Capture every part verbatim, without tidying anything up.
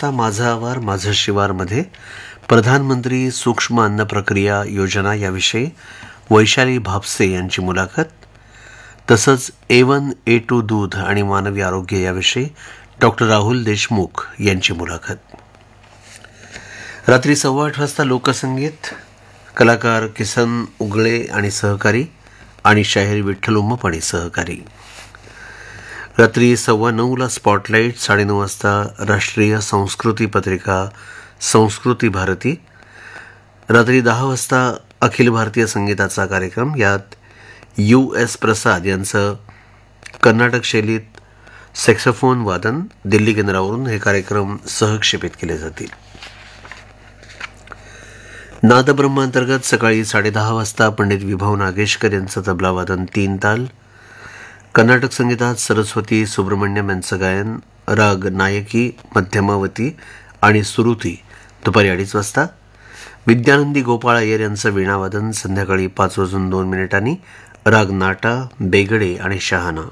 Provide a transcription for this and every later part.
वाजता माझा आवार माझं शिवारमध्ये प्रधानमंत्री सूक्ष्म अन्न प्रक्रिया योजना याविषयी वैशाली भापसे यांची मुलाखत, तसंच ए वन ए टू दूध आणि मानवी आरोग्य याविषयी डॉक्टर राहुल देशमुख यांची मुलाखत. रात्री सव्वा आठ वाजता लोकसंगीत, कलाकार किसन उगळे आणि सहकारी आणि शाहीर विठ्ठल उम्मपणे सहकारी. रात्री सव्वा नऊला स्पॉटलाईट, साडेनऊ वाजता राष्ट्रीय संस्कृती पत्रिका संस्कृती भारती. रात्री दहा वाजता अखिल भारतीय संगीताचा कार्यक्रम, यात यू एस प्रसाद यांचं कर्नाटक शैलीत सॅक्सोफोन वादन दिल्ली केंद्रावरून हे कार्यक्रम सहक्षेपित केले जातील. नादब्रह्म अंतर्गत सकाळी साडेदहा वाजता पंडित विभव नागेशकर यांचं तबला वादन तीन ताल. कर्नाटक संगीतात सरस्वती सुब्रमण्यम यांचं गायन, राग नायकी, मध्यमावती आणि सुरुती दुपारी अडीच वाजता. विद्यानंदी गोपाळ अय्यर यांचं वीणावादन संध्याकाळी पाच वाजून दोन मिनिटांनी, राग नाटा, बेगडे आणि शहाणा.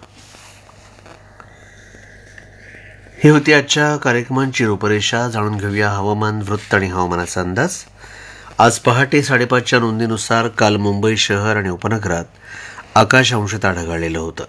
ही होती आजच्या कार्यक्रमांची रूपरेषा. जाणून घेऊया हवामान, वृत्त आणि हवामानाचा अंदाज. आज पहाटे साडेपाचच्या नोंदीनुसार काल मुंबई शहर आणि उपनगरात आकाश अंशतः ढगाळलेलं होतं.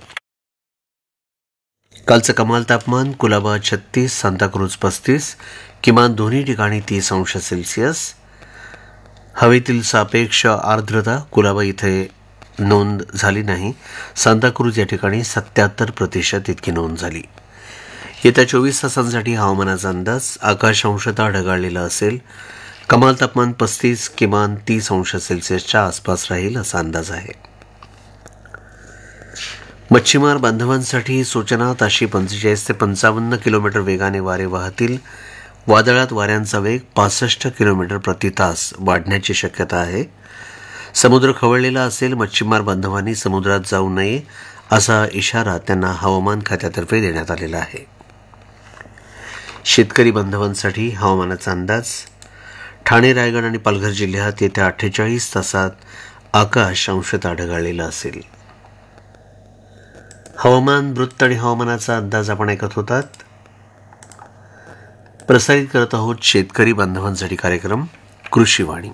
कालचं कमाल तापमान कुलाबा छत्तीस, सांताक्रूज पस्तीस, किमान दोन्ही ठिकाणी तीस अंश सेल्सिअस. हवेतील सापेक्ष आर्द्रता कुलाबा इथे नोंद झाली नाही. सांताक्रूज या ठिकाणी सत्याहत्तर प्रतिशत इतकी नोंद झाली. येत्या चोवीस तासांसाठी हवामानाचा अंदाज. आकाश अंशतः ढगाळलेलं असेल. कमाल तापमान पस्तीस, किमान तीस अंश सेल्सिअसच्या आसपास राहील असा अंदाज आहे. मच्छीमार बांधवांसाठी सूचना. ताशी पंचेचाळीस ते पंचावन्न किलोमीटर वेगाने वारे वाहतील. वादळात वाऱ्यांचा वेग पासष्ट किलोमीटर प्रति तास वाढण्याची शक्यता आहे. समुद्र खवळलेला असेल. मच्छीमार बांधवांनी समुद्रात जाऊ नये असा इशारा त्यांना हवामान खात्यातर्फे देण्यात आलेला आहे. शेतकरी बांधवांसाठी हवामानाचा अंदाज. ठाणे, रायगड आणि पालघर जिल्ह्यात येत्या अठ्ठेचाळीस तासात आकाश अंशतः ढगाळलेलं असेल. हवामान, वृत्त आणि हवामानाचा अंदाज आपण ऐकत होतात. प्रसारित करत आहोत शेतकरी बांधवांसाठी कार्यक्रम कृषीवाणी.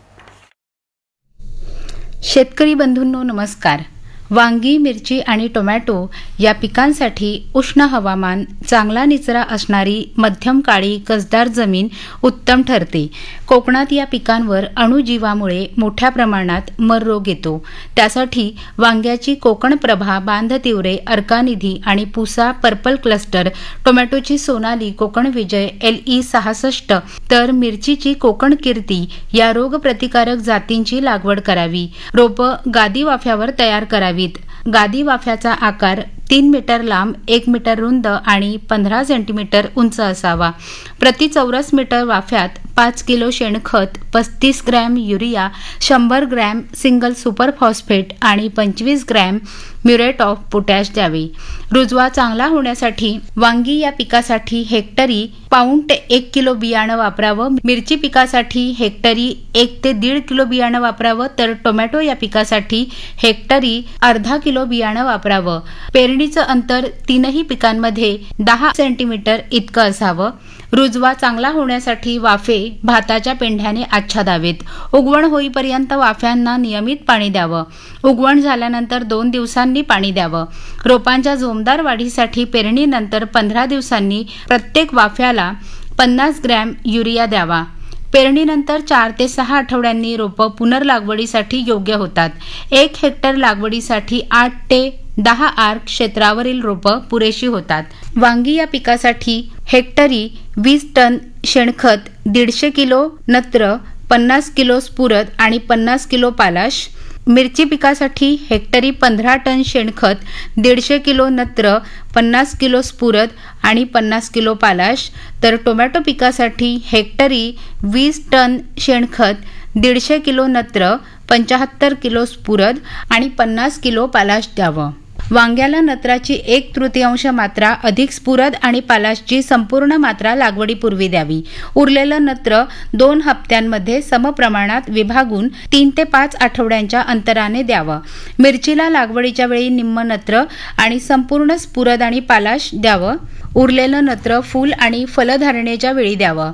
शेतकरी बंधूंनो नमस्कार. वांगी, मिरची आणि टोमॅटो या पिकांसाठी उष्ण हवामान, चांगला निचरा असणारी मध्यम काळी कसदार जमीन उत्तम ठरते. कोकणात या पिकांवर अणुजीवामुळे मोठ्या प्रमाणात मर रोग येतो. त्यासाठी वांग्याची कोकण प्रभा, बांध तिवरे, अर्कानिधी आणि पुसा पर्पल क्लस्टर, टोमॅटोची सोनाली, कोकण विजय, एल ई सहासष्ट, तर मिरचीची कोकण कीर्ती या रोगप्रतिकारक जातींची लागवड करावी. रोपं गादी वाफ्यावर तयार करावी. गादी वाफ्याचा आकार तीन मीटर लांब, एक मीटर रुंद आणि पंधरा सेंटीमीटर उंच असावा. प्रति चौरस मीटर वाफ्यात पाच किलो शेणखत, पस्तीस ग्रॅम युरिया, शंभर ग्रॅम सिंगल सुपर फॉस्फेट आणि पंचवीस ग्रॅम म्युरेट ऑफ पोटॅश द्यावे. रुजवा चांगला होण्यासाठी वांगी या पिकासाठी हेक्टरी पाऊण ते एक किलो बियाणं वापरावं. मिरची पिकासाठी हेक्टरी एक ते दीड किलो बियाणं वापरावं. तर टोमॅटो या पिकासाठी हेक्टरी अर्धा किलो बियाणं वापरावं. पेरणीचं अंतर तीनही पिकांमध्ये दहा सेंटीमीटर इतकं असावं. रुजवा चांगला होण्यासाठी वाफे भाताच्या पेंढ्याने आच्छादावेत. उगवण होईपर्यंत वाफ्यांना नियमित पाणी द्यावं. उगवण झाल्यानंतर दोन दिवसांनी पाणी द्यावं. रोपांच्या जोमदार वाढीसाठी पेरणीनंतर पंधरा दिवसांनी प्रत्येक वाफ्याला पन्नास ग्रॅम युरिया द्यावा. पेरणीनंतर चार ते सहा आठवड्यांनी रोपं पुनर्लागवडीसाठी योग्य होतात. एक हेक्टर लागवडीसाठी आठ ते दहा आर क्षेत्रावरील रोपं पुरेशी होतात. वांगी या पिकासाठी हेक्टरी वीस टन शेणखत, दीडशे किलो नत्र, पन्नास किलो स्फुरद आणि पन्नास किलो पालाश. मिरची पिकासाठी हेक्टरी पंधरा टन शेणखत, दीडशे किलो नत्र, पन्नास किलो स्फुरद आणि पन्नास किलो पालाश. तर टोमॅटो पिकासाठी हेक्टरी वीस टन शेणखत, दीडशे किलो नत्र, पंच्याहत्तर किलो स्फुरद आणि पन्नास किलो पालाश द्यावं. वांग्याला नत्राची एक तृतीयांश मात्रा अधिक स्फुरद आणि पालाशची संपूर्ण मात्रा लागवडीपूर्वी द्यावी. उरलेलं नत्र दोन हप्त्यांमध्ये समप्रमाणात विभागून तीन ते पाच आठवड्यांच्या अंतराने द्यावं. मिरचीला लागवडीच्या वेळी निम्म नत्र आणि संपूर्ण स्फुरद आणि पालाश द्यावं. उरलेलं नत्र फूल आणि फलधारणेच्या वेळी द्यावं.